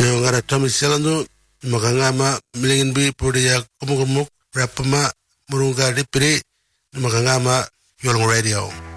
ngara Tommy Selando makangama milingin bi pudia kumuk rapama murunga dipiri makangama Yolong Radio.